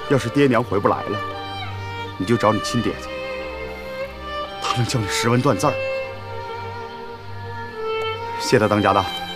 要是爹娘回不来了，你就找你亲爹去，他能教你识文断字儿。谢大当家的。